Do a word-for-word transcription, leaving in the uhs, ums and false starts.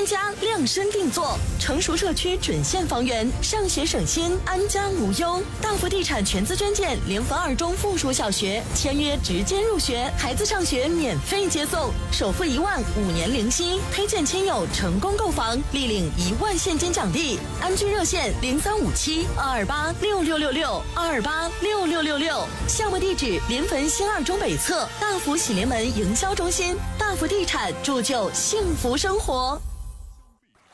安家量身定做，成熟社区准现房源，上学省心，安家无忧。大福地产全资捐建联防二中附属小学，签约直接入学，孩子上学免费接送，首付一万，五年零息，推荐亲友成功购房，立领一万现金奖励。安居热线零三五七二二八六六六六二二八六六六六，项目地址临汾新二中北侧大福喜临门营销中心。大福地产铸就幸福生活。